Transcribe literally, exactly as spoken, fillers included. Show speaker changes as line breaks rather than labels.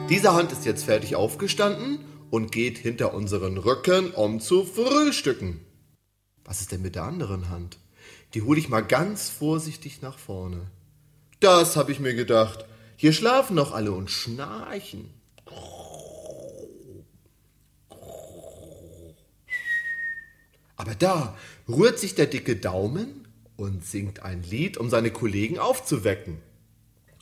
Diese Hand ist jetzt fertig aufgestanden und geht hinter unseren Rücken, um zu frühstücken. Was ist denn mit der anderen Hand? Die hole ich mal ganz vorsichtig nach vorne. Das habe ich mir gedacht. Hier schlafen noch alle und schnarchen. Aber da rührt sich der dicke Daumen und singt ein Lied, um seine Kollegen aufzuwecken.